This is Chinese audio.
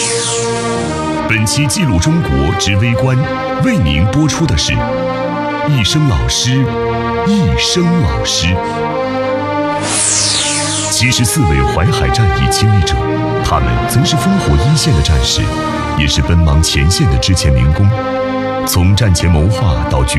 本期记录中国之微观为您播出的是一生老师，一生老师。74位淮海战役亲历者，他们曾是烽火一线的战士，也是奔忙前线的之前民工。从战前谋划到